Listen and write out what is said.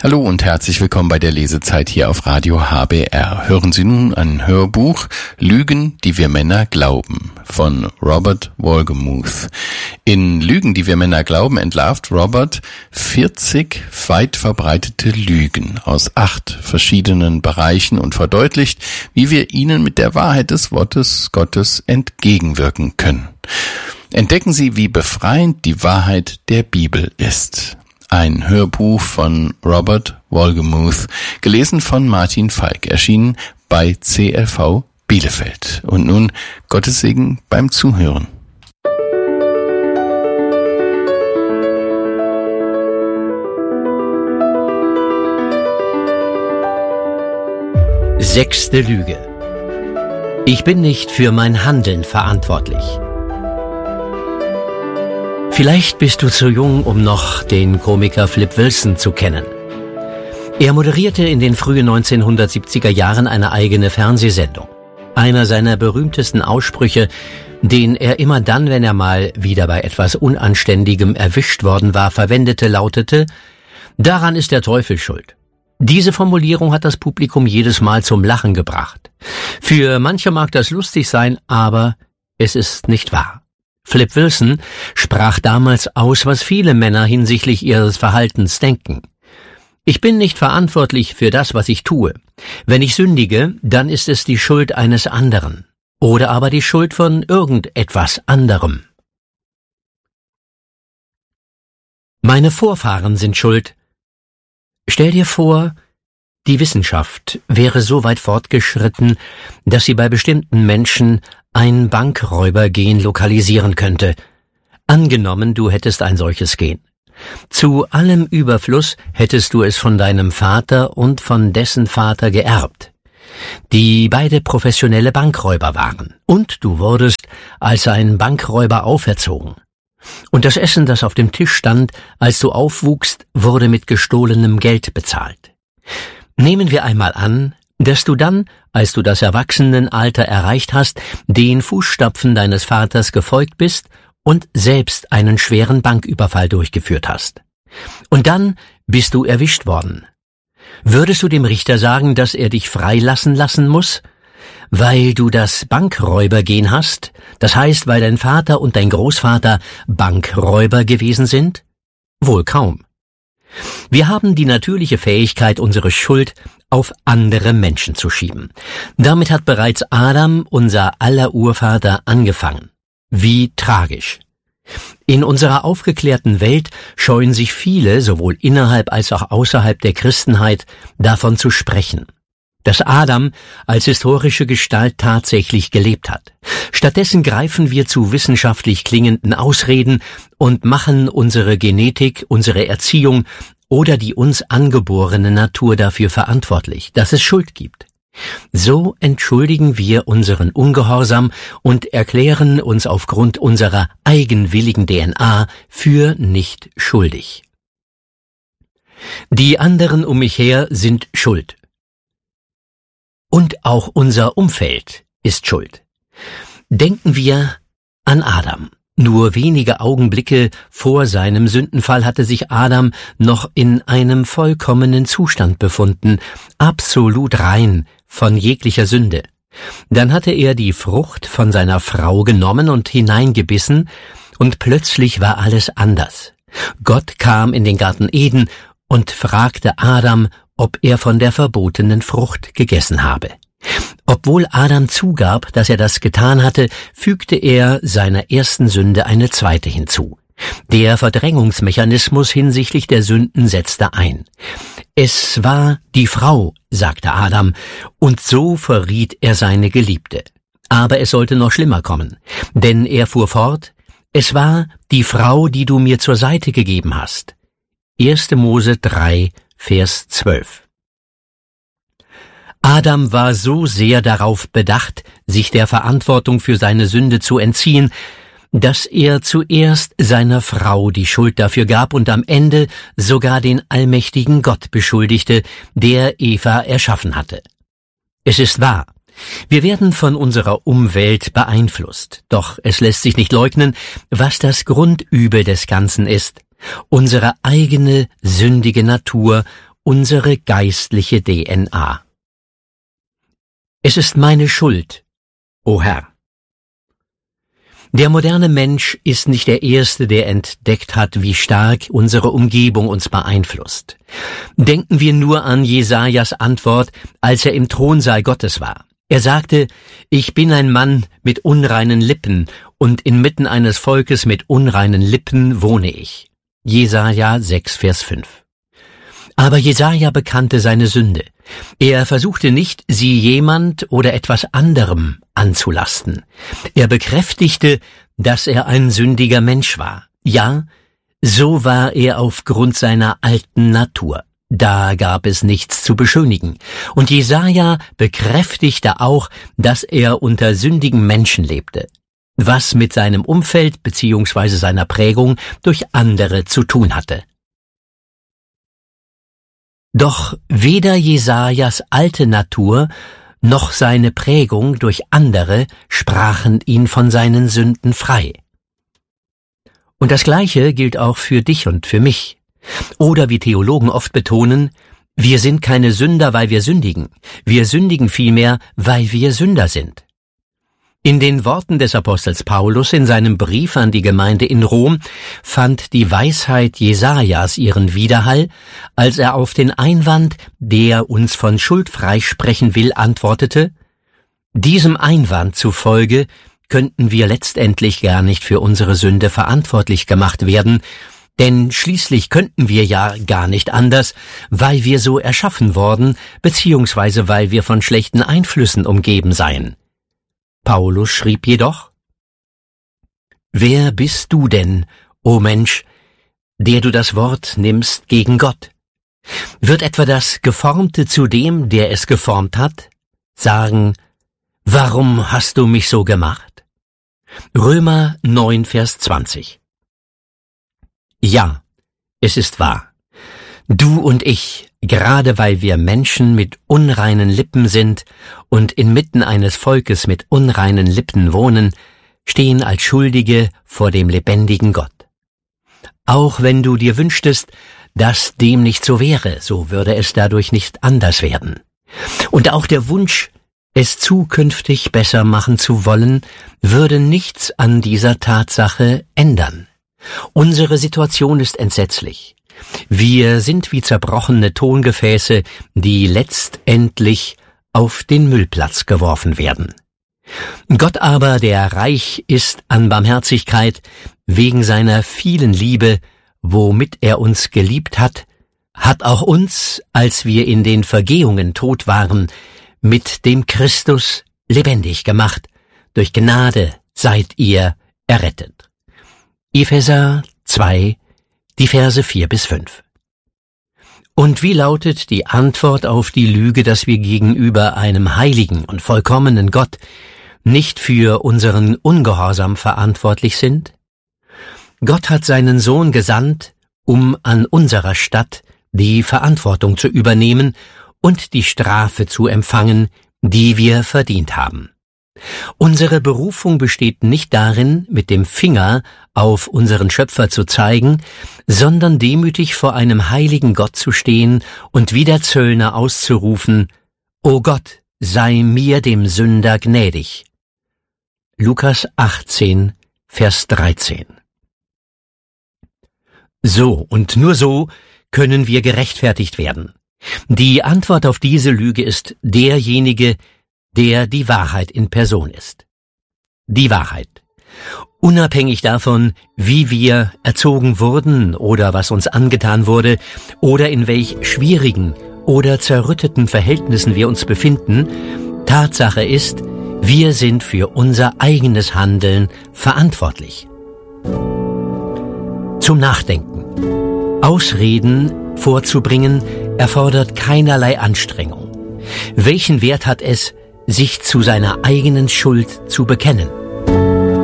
Hallo und herzlich willkommen bei der Lesezeit hier auf Radio HBR. Hören Sie nun ein Hörbuch Lügen, die wir Männer glauben von Robert Wolgemuth. In Lügen, die wir Männer glauben, entlarvt Robert 40 weit verbreitete Lügen aus 8 verschiedenen Bereichen und verdeutlicht, wie wir ihnen mit der Wahrheit des Wortes Gottes entgegenwirken können. Entdecken Sie, wie befreiend die Wahrheit der Bibel ist. Ein Hörbuch von Robert Wolgemuth, gelesen von Martin Falk, erschienen bei CLV Bielefeld. Und nun Gottes Segen beim Zuhören. Sechste Lüge. Ich bin nicht für mein Handeln verantwortlich. Vielleicht bist du zu jung, um noch den Komiker Flip Wilson zu kennen. Er moderierte in den frühen 1970er Jahren eine eigene Fernsehsendung. Einer seiner berühmtesten Aussprüche, den er immer dann, wenn er mal wieder bei etwas Unanständigem erwischt worden war, verwendete, lautete: Daran ist der Teufel schuld. Diese Formulierung hat das Publikum jedes Mal zum Lachen gebracht. Für manche mag das lustig sein, aber es ist nicht wahr. Flip Wilson sprach damals aus, was viele Männer hinsichtlich ihres Verhaltens denken. Ich bin nicht verantwortlich für das, was ich tue. Wenn ich sündige, dann ist es die Schuld eines anderen oder aber die Schuld von irgendetwas anderem. Meine Vorfahren sind schuld. Stell dir vor, die Wissenschaft wäre so weit fortgeschritten, dass sie bei bestimmten Menschen ein Bankräubergen lokalisieren könnte. Angenommen, du hättest ein solches Gen. Zu allem Überfluss hättest du es von deinem Vater und von dessen Vater geerbt, die beide professionelle Bankräuber waren. Und du wurdest als ein Bankräuber auferzogen. Und das Essen, das auf dem Tisch stand, als du aufwuchst, wurde mit gestohlenem Geld bezahlt. Nehmen wir einmal an, dass du dann, als du das Erwachsenenalter erreicht hast, den Fußstapfen deines Vaters gefolgt bist und selbst einen schweren Banküberfall durchgeführt hast. Und dann bist du erwischt worden. Würdest du dem Richter sagen, dass er dich freilassen lassen muss, weil du das Bankräubergen hast, das heißt, weil dein Vater und dein Großvater Bankräuber gewesen sind? Wohl kaum. Wir haben die natürliche Fähigkeit, unsere Schuld auf andere Menschen zu schieben. Damit hat bereits Adam, unser aller Urvater, angefangen. Wie tragisch. In unserer aufgeklärten Welt scheuen sich viele, sowohl innerhalb als auch außerhalb der Christenheit, davon zu sprechen, dass Adam als historische Gestalt tatsächlich gelebt hat. Stattdessen greifen wir zu wissenschaftlich klingenden Ausreden und machen unsere Genetik, unsere Erziehung oder die uns angeborene Natur dafür verantwortlich, dass es Schuld gibt. So entschuldigen wir unseren Ungehorsam und erklären uns aufgrund unserer eigenwilligen DNA für nicht schuldig. Die anderen um mich her sind schuld. Und auch unser Umfeld ist schuld. Denken wir an Adam. Nur wenige Augenblicke vor seinem Sündenfall hatte sich Adam noch in einem vollkommenen Zustand befunden, absolut rein von jeglicher Sünde. Dann hatte er die Frucht von seiner Frau genommen und hineingebissen, und plötzlich war alles anders. Gott kam in den Garten Eden und fragte Adam, ob er von der verbotenen Frucht gegessen habe. Obwohl Adam zugab, dass er das getan hatte, fügte er seiner ersten Sünde eine zweite hinzu. Der Verdrängungsmechanismus hinsichtlich der Sünden setzte ein. Es war die Frau, sagte Adam, und so verriet er seine Geliebte. Aber es sollte noch schlimmer kommen, denn er fuhr fort: Es war die Frau, die du mir zur Seite gegeben hast. 1. Mose 3, Vers 12. Adam war so sehr darauf bedacht, sich der Verantwortung für seine Sünde zu entziehen, dass er zuerst seiner Frau die Schuld dafür gab und am Ende sogar den allmächtigen Gott beschuldigte, der Eva erschaffen hatte. Es ist wahr, wir werden von unserer Umwelt beeinflusst, doch es lässt sich nicht leugnen, was das Grundübel des Ganzen ist: unsere eigene sündige Natur unsere geistliche DNA. Es ist meine Schuld, o Herr. Der moderne Mensch ist nicht der Erste, der entdeckt hat, wie stark unsere Umgebung uns beeinflusst. Denken wir nur an Jesajas Antwort, als er im Thronsaal Gottes war. Er sagte, ich bin ein Mann mit unreinen Lippen, und inmitten eines Volkes mit unreinen Lippen wohne ich. Jesaja 6, Vers 5. Aber Jesaja bekannte seine Sünde. Er versuchte nicht, sie jemand oder etwas anderem anzulasten. Er bekräftigte, dass er ein sündiger Mensch war. Ja, so war er aufgrund seiner alten Natur. Da gab es nichts zu beschönigen. Und Jesaja bekräftigte auch, dass er unter sündigen Menschen lebte, was mit seinem Umfeld bzw. seiner Prägung durch andere zu tun hatte. Doch weder Jesajas alte Natur noch seine Prägung durch andere sprachen ihn von seinen Sünden frei. Und das Gleiche gilt auch für dich und für mich. Oder wie Theologen oft betonen, wir sind keine Sünder, weil wir sündigen. Wir sündigen vielmehr, weil wir Sünder sind. In den Worten des Apostels Paulus in seinem Brief an die Gemeinde in Rom fand die Weisheit Jesajas ihren Widerhall, als er auf den Einwand, der uns von Schuld freisprechen will, antwortete: Diesem Einwand zufolge könnten wir letztendlich gar nicht für unsere Sünde verantwortlich gemacht werden, denn schließlich könnten wir ja gar nicht anders, weil wir so erschaffen worden, beziehungsweise weil wir von schlechten Einflüssen umgeben seien. Paulus schrieb jedoch: Wer bist du denn, o Mensch, der du das Wort nimmst gegen Gott? Wird etwa das Geformte zu dem, der es geformt hat, sagen, warum hast du mich so gemacht? Römer 9, Vers 20. Ja, es ist wahr. Du und ich, gerade weil wir Menschen mit unreinen Lippen sind und inmitten eines Volkes mit unreinen Lippen wohnen, stehen als Schuldige vor dem lebendigen Gott. Auch wenn du dir wünschtest, dass dem nicht so wäre, so würde es dadurch nicht anders werden. Und auch der Wunsch, es zukünftig besser machen zu wollen, würde nichts an dieser Tatsache ändern. Unsere Situation ist entsetzlich. Wir sind wie zerbrochene Tongefäße, die letztendlich auf den Müllplatz geworfen werden. Gott aber, der reich ist an Barmherzigkeit, wegen seiner vielen Liebe, womit er uns geliebt hat, hat auch uns, als wir in den Vergehungen tot waren, mit dem Christus lebendig gemacht. Durch Gnade seid ihr errettet. Epheser 2, die Verse 4 bis 5. Und wie lautet die Antwort auf die Lüge, dass wir gegenüber einem heiligen und vollkommenen Gott nicht für unseren Ungehorsam verantwortlich sind? Gott hat seinen Sohn gesandt, um an unserer Stadt die Verantwortung zu übernehmen und die Strafe zu empfangen, die wir verdient haben. Unsere Berufung besteht nicht darin, mit dem Finger auf unseren Schöpfer zu zeigen, sondern demütig vor einem heiligen Gott zu stehen und wie der Zöllner auszurufen: O Gott, sei mir dem Sünder gnädig. Lukas 18, Vers 13. So und nur so können wir gerechtfertigt werden. Die Antwort auf diese Lüge ist derjenige, der die Wahrheit in Person ist. Die Wahrheit. Unabhängig davon, wie wir erzogen wurden oder was uns angetan wurde oder in welch schwierigen oder zerrütteten Verhältnissen wir uns befinden, Tatsache ist, wir sind für unser eigenes Handeln verantwortlich. Zum Nachdenken. Ausreden vorzubringen erfordert keinerlei Anstrengung. Welchen Wert hat es, sich zu seiner eigenen Schuld zu bekennen?